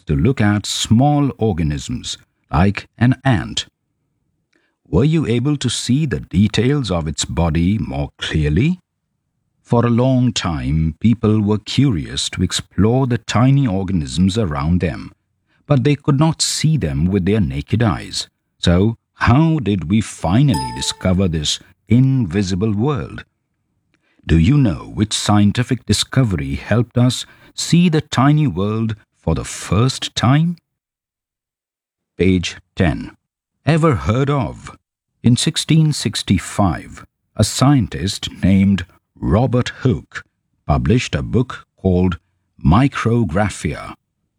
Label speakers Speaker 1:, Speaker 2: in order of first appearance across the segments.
Speaker 1: to look at small organisms like an ant. Were you able to see the details of its body more clearly? For a long time, people were curious to explore the tiny organisms around them, but they could not see them with their naked eyes. So, how did we finally discover this invisible world? Do you know which scientific discovery helped us see the tiny world for the first time? Page 10. Ever heard of? In 1665, a scientist named Robert Hooke published a book called Micrographia.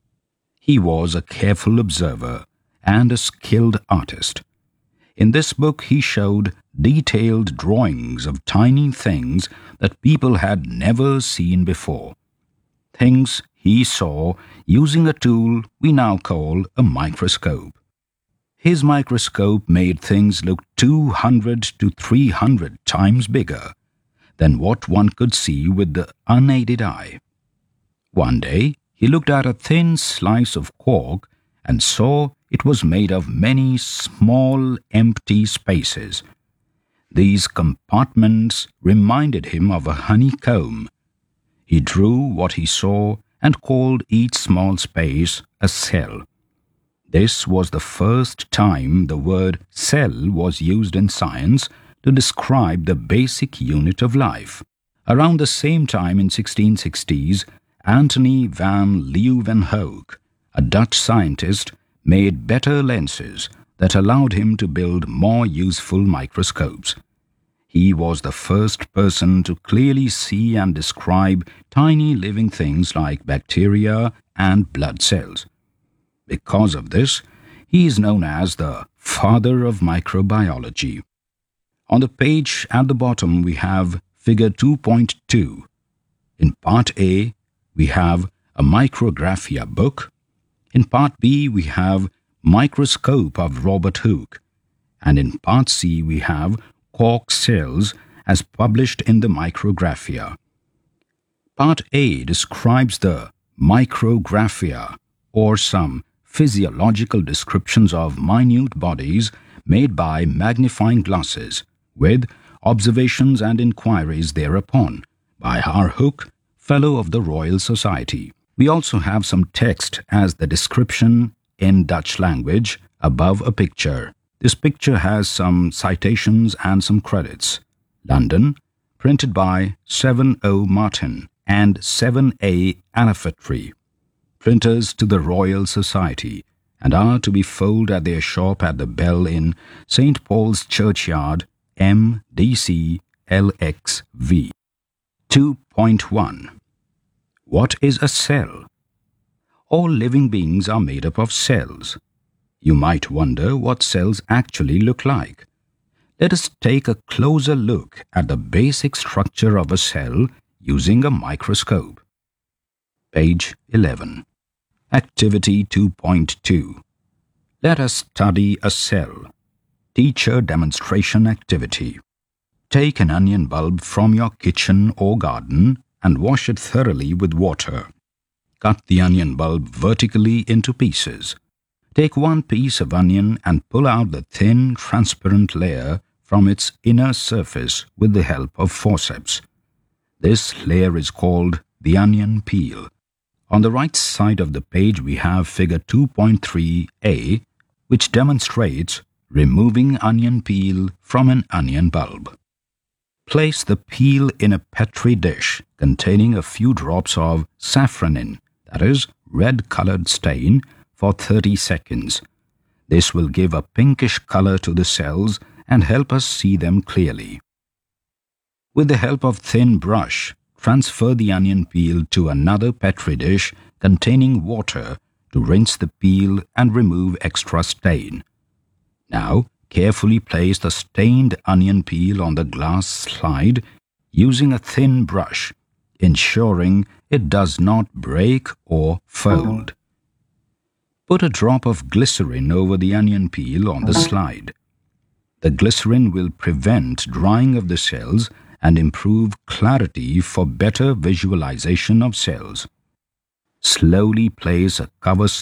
Speaker 1: He was a careful observer and a skilled artist. In this book, he showed detailed drawings of tiny things that people had never seen before. Things he saw using a tool we now call a microscope. His microscope made things look 200 to 300 times bigger than what one could see with the unaided eye. One day, he looked at a thin slice of cork and saw it was made of many small empty spaces. These compartments reminded him of a honeycomb. He drew what he saw and called each small space a cell. This was the first time the word cell was used in science to describe the basic unit of life. Around the same time in 1660s, Antony van Leeuwenhoek, a Dutch scientist, made better lenses that allowed him to build more useful microscopes. He was the first person to clearly see and describe tiny living things like bacteria and blood cells. Because of this, he is known as the father of microbiology. On the page at the bottom, we have figure 2.2. In part A, we have a Micrographia book. In part B, we have Microscope of Robert Hooke. And in part C, we have Cork cells as published in the Micrographia. Part A describes the Micrographia, or some physiological descriptions of minute bodies made by magnifying glasses, with observations and inquiries thereupon by R. Hooke, Fellow of the Royal Society. We also have some text as the description in Dutch language above a picture. This picture has some citations and some credits. London, printed by 7O Martin and 7A Alphatry, printers to the Royal Society, and are to be found at their shop at the Bell in St. Paul's Churchyard, MDC LXV. 2.1. What is a cell? All living beings are made up of cells. You might wonder what cells actually look like. Let us take a closer look at the basic structure of a cell using a microscope. Page 11. Activity 2.2. Let us study a cell. Teacher demonstration activity. Take an onion bulb from your kitchen or garden and wash it thoroughly with water. Cut the onion bulb vertically into pieces. Take one piece of onion and pull out the thin, transparent layer from its inner surface with the help of forceps. This layer is called the onion peel. On the right side of the page we have figure 2.3a, which demonstrates removing onion peel from an onion bulb. Place the peel in a petri dish containing a few drops of safranin, that is, red-colored stain, for 30 seconds. This will give a pinkish color to the cells and help us see them clearly. With the help of thin brush, transfer the onion peel to another petri dish containing water to rinse the peel and remove extra stain. Now, carefully place the stained onion peel on the glass slide using a thin brush, ensuring it does not break or fold. Put a drop of glycerin over the onion peel on the slide. The glycerin will prevent drying of the cells and improve clarity for better visualization of cells. Slowly place a cover